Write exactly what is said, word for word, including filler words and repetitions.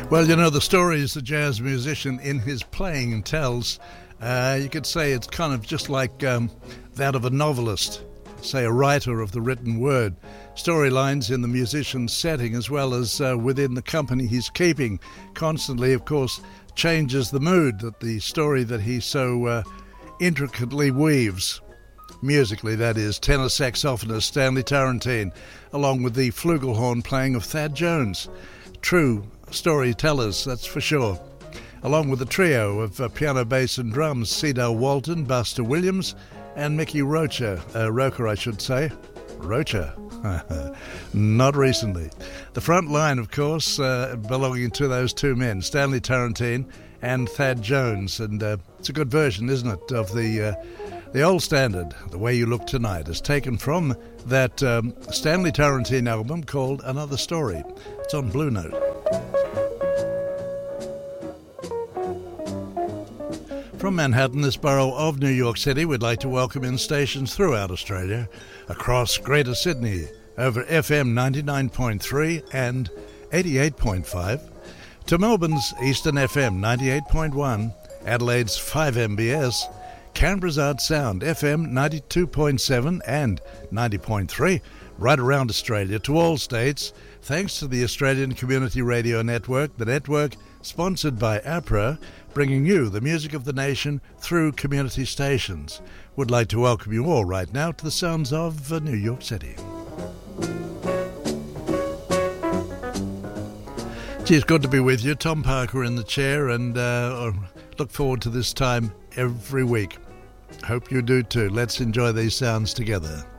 Well, you know, the stories the jazz musician in his playing tells, uh, you could say it's kind of just like um, that of a novelist, say a writer of the written word. Storylines in the musician's setting as well as uh, within the company he's keeping constantly, of course, changes the mood that the story that he so uh, intricately weaves. Musically, that is. Tenor saxophonist Stanley Tarantine, along with the flugelhorn playing of Thad Jones. True storytellers, that's for sure. Along with a trio of uh, piano, bass and drums, Cedar Walton, Buster Williams and Mickey Rocha. Uh, Roker, I should say. Rocha. Not recently. The front line, of course, uh, belonging to those two men, Stanley Tarantine and Thad Jones. And uh, it's a good version, isn't it, of the uh, the old standard, The Way You Look Tonight, is taken from that um, Stanley Tarantine album called Another Story. It's on Blue Note. From Manhattan, this borough of New York City, we'd like to welcome in stations throughout Australia, across Greater Sydney, over F M ninety-nine point three and eighty-eight point five, to Melbourne's Eastern F M ninety-eight point one, Adelaide's five M B S, Canberra's Art Sound F M ninety-two point seven and ninety point three, right around Australia, to all states, thanks to the Australian Community Radio Network, the network sponsored by APRA, bringing you the music of the nation through community stations. Would like to welcome you all right now to the sounds of uh, New York City. Gee, it's good to be with you. Tom Parker in the chair, and uh, look forward to this time every week. Hope you do too. Let's enjoy these sounds together.